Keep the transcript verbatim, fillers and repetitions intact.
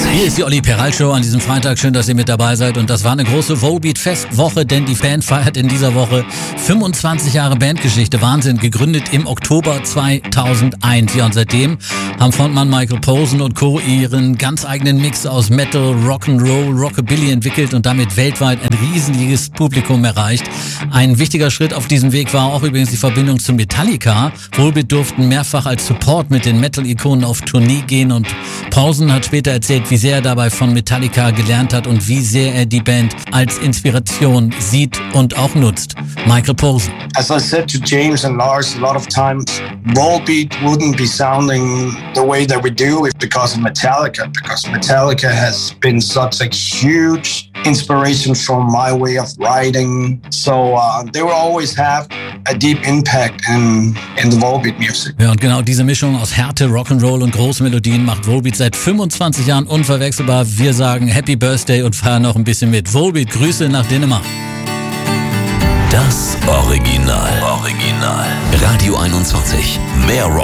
Hier ist die Olli Peral Show an diesem Freitag. Schön, dass ihr mit dabei seid. Und das war eine große Volbeat-Festwoche, denn die Band feiert in dieser Woche fünfundzwanzig Jahre Bandgeschichte. Wahnsinn, gegründet im Oktober zweitausendeins. Ja, und seitdem haben Frontmann Michael Posen und Co. ihren ganz eigenen Mix aus Metal, Rock'n'Roll, Rockabilly entwickelt und damit weltweit ein riesiges Publikum erreicht. Ein wichtiger Schritt auf diesem Weg war auch übrigens die Verbindung zu Metallica. Volbeat durften mehrfach als Support mit den Metal-Ikonen auf Tournee gehen und Posen hat später erzählt, wie sehr er dabei von Metallica gelernt hat und wie sehr er die Band als Inspiration sieht und auch nutzt. Michael Posen. As I said to James and Lars a lot of times, Volbeat wouldn't be sounding the way that we do if because of Metallica, because Metallica has been such a huge inspiration from my way of writing. So uh, they will always have a deep impact in, in the Volbeat music. Ja, und genau diese Mischung aus Härte, Rock'n'Roll und Großmelodien macht Volbeat seit fünfundzwanzig Jahren unverwechselbar. Wir sagen Happy Birthday und feiern noch ein bisschen mit. Volbeat, Grüße nach Dänemark. Das Original. Original. Radio einundzwanzig. Mehr Rock.